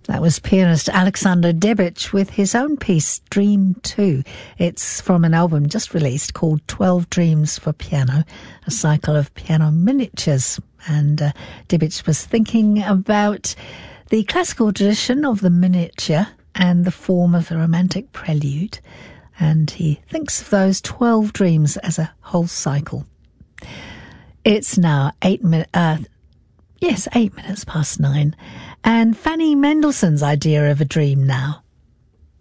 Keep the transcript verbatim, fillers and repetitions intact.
That was pianist Alexander Debich with his own piece, Dream two. It's from an album just released called twelve Dreams for Piano, a cycle of piano miniatures. And uh, Debich was thinking about the classical tradition of the miniature and the form of the romantic prelude. And he thinks of those twelve dreams as a whole cycle. It's now eight minutes... Uh, Yes, eight minutes past nine. And Fanny Mendelssohn's idea of a dream now.